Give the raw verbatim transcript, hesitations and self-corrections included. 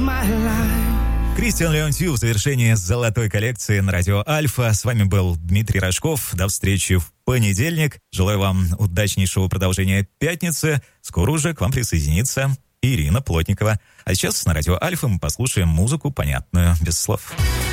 my life. Кристиан Леонтью в завершении золотой коллекции на радио Альфа. С вами был Дмитрий Рожков. До встречи в понедельник. Желаю вам удачнейшего продолжения пятницы. Скоро уже к вам присоединится Ирина Плотникова. А сейчас на радио Альфа мы послушаем музыку, понятную без слов.